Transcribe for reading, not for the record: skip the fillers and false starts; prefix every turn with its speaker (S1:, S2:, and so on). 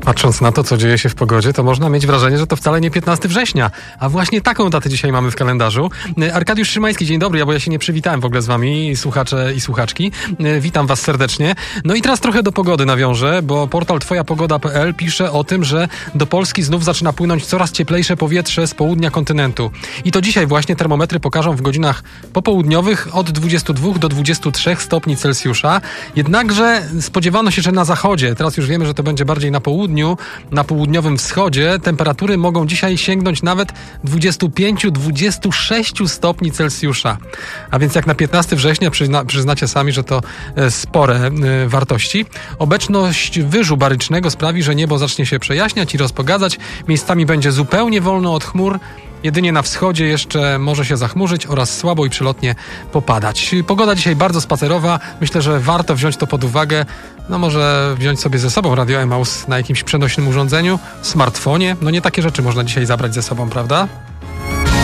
S1: Patrząc na to, co dzieje się w pogodzie, to można mieć wrażenie, że to wcale nie 15 września, a właśnie taką datę dzisiaj mamy w kalendarzu. Arkadiusz Szymański, dzień dobry, bo ja się nie przywitałem w ogóle z wami, słuchacze i słuchaczki. Witam was serdecznie. No i teraz trochę do pogody nawiążę, bo portal twojapogoda.pl pisze o tym, że do Polski znów zaczyna płynąć coraz cieplejsze powietrze z południa kontynentu. I to dzisiaj właśnie termometry pokażą w godzinach popołudniowych od 22 do 23 stopni Celsjusza. Jednakże spodziewano się, że na zachodzie, teraz już wiemy, że to będzie bardziej na południu, na południowym wschodzie, temperatury mogą dzisiaj sięgnąć nawet 25-26 stopni Celsjusza. A więc jak na 15 września przyznacie sami, że to spore wartości. Obecność wyżu barycznego sprawi, że niebo zacznie się przejaśniać i rozpogadzać. Miejscami będzie zupełnie wolno od chmur. Jedynie na wschodzie jeszcze może się zachmurzyć oraz słabo i przelotnie popadać. Pogoda dzisiaj bardzo spacerowa. Myślę, że warto wziąć to pod uwagę. No może wziąć sobie ze sobą Radio Emaus na jakimś przenośnym urządzeniu, smartfonie. No nie takie rzeczy można dzisiaj zabrać ze sobą, prawda?